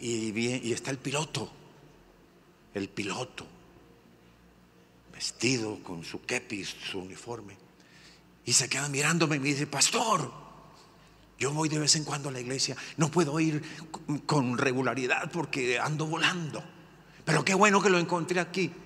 y está el piloto, vestido con su kepis, su uniforme, y se queda mirándome y me dice: pastor, yo voy de vez en cuando a la iglesia, no puedo ir con regularidad porque ando volando, pero qué bueno que lo encontré aquí.